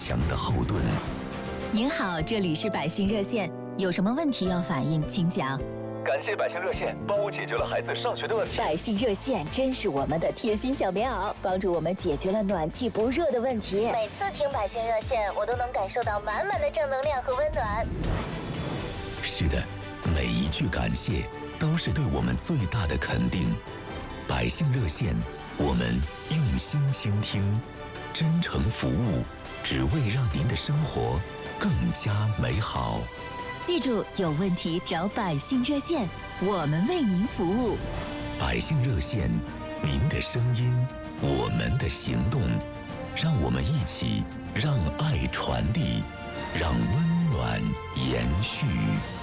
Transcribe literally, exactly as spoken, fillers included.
强的后盾。 您好，这里是百姓热线，有什么问题要反映，请讲。 感谢百姓热线帮我解决了孩子上学的问题。 百姓热线真是我们的贴心小棉袄，帮助我们解决了暖气不热的问题。 每次听百姓热线，我都能感受到满满的正能量和温暖。 是的，每一句感谢都是对我们最大的肯定。百姓热线，我们用心倾听，真诚服务，只为让您的生活更加美好。 记住，有问题找百姓热线，我们为您服务。 百姓热线，您的声音，我们的行动，让我们一起让爱传递，让温暖延续。